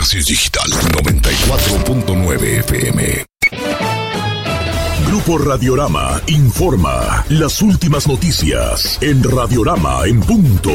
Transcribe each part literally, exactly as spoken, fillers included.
Éxtasis Digital noventa y cuatro punto nueve F M. Grupo Radiorama informa las últimas noticias en Radiorama en punto.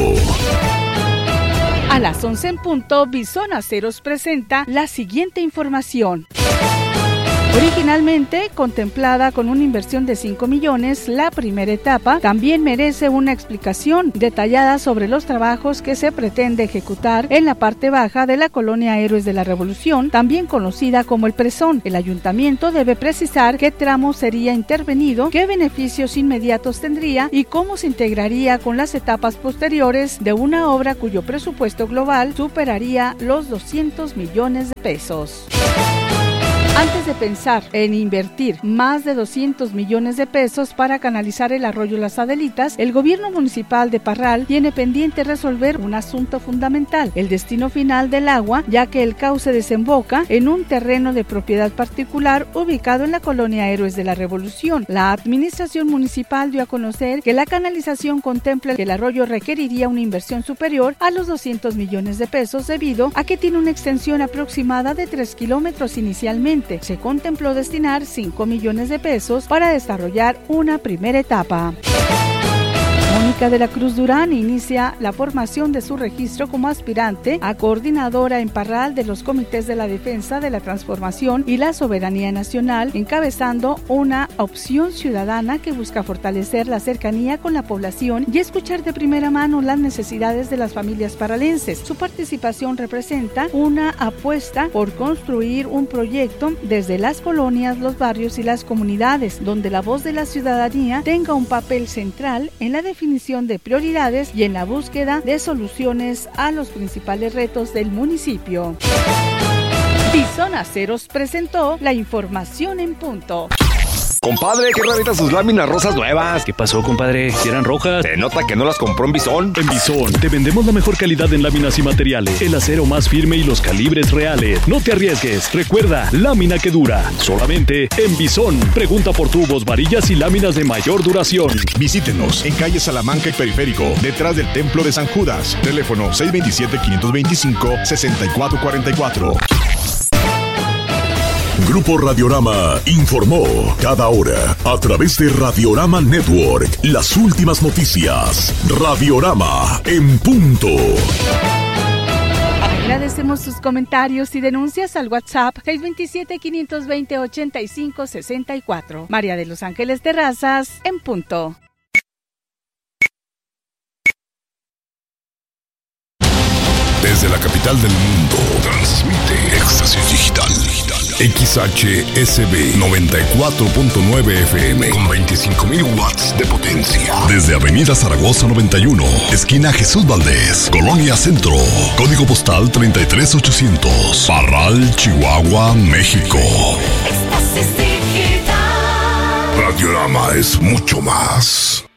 A las once en punto, Bison Aceros presenta la siguiente información. Originalmente contemplada con una inversión de cinco millones, la primera etapa también merece una explicación detallada sobre los trabajos que se pretende ejecutar en la parte baja de la colonia Héroes de la Revolución, también conocida como El Presón. El ayuntamiento debe precisar qué tramo sería intervenido, qué beneficios inmediatos tendría y cómo se integraría con las etapas posteriores de una obra cuyo presupuesto global superaría los doscientos millones de pesos. Antes de pensar en invertir más de doscientos millones de pesos para canalizar el arroyo Las Adelitas, el gobierno municipal de Parral tiene pendiente resolver un asunto fundamental, el destino final del agua, ya que el cauce desemboca en un terreno de propiedad particular ubicado en la colonia Héroes de la Revolución. La administración municipal dio a conocer que la canalización contempla que el arroyo requeriría una inversión superior a los doscientos millones de pesos debido a que tiene una extensión aproximada de tres kilómetros inicialmente. Se contempló destinar cinco millones de pesos para desarrollar una primera etapa. Mónica de la Cruz Durán inicia la formación de su registro como aspirante a coordinadora en Parral de los comités de la defensa de la transformación y la soberanía nacional, encabezando una opción ciudadana que busca fortalecer la cercanía con la población y escuchar de primera mano las necesidades de las familias paralenses. Su participación representa una apuesta por construir un proyecto desde las colonias, los barrios y las comunidades, donde la voz de la ciudadanía tenga un papel central en la definición de prioridades y en la búsqueda de soluciones a los principales retos del municipio. Bison Aceros presentó la información en punto. Compadre, qué raritas sus láminas rosas nuevas. ¿Qué pasó, compadre? ¿Si eran rojas? Se nota que no las compró en Bison. En Bison te vendemos la mejor calidad en láminas y materiales, el acero más firme y los calibres reales. No te arriesgues. Recuerda, lámina que dura. Solamente en Bison. Pregunta por tubos, varillas y láminas de mayor duración. Visítenos en calle Salamanca y Periférico, detrás del Templo de San Judas. Teléfono seis dos siete, cinco dos cinco, seis cuatro cuatro cuatro. Grupo Radiorama informó cada hora a través de Radiorama Network las últimas noticias. Radiorama en punto. Agradecemos sus comentarios y denuncias al WhatsApp seis dos siete, cinco dos cero, ocho cinco seis cuatro. María de los Ángeles Terrazas en punto. Desde la capital del mundo, transmite Éxtasis Digital. X H S B noventa y cuatro punto nueve F M con veinticinco mil watts de potencia. Desde Avenida Zaragoza noventa y uno, esquina Jesús Valdés, Colonia Centro. Código postal treinta y tres ochocientos. Parral, Chihuahua, México. Éxtasis Digital. Radiorama es mucho más.